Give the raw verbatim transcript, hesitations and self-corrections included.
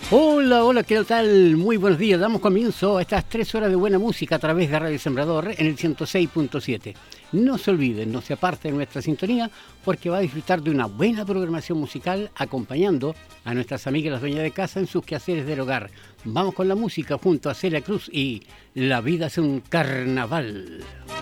Hola, hola, ¿qué tal? Muy buenos días. Damos comienzo a estas tres horas de buena música a través de Radio Sembrador en el ciento seis punto siete. No se olviden, no se aparte de nuestra sintonía porque va a disfrutar de una buena programación musical acompañando a nuestras amigas las dueñas de casa en sus quehaceres del hogar. Vamos con la música junto a Celia Cruz y La vida es un carnaval.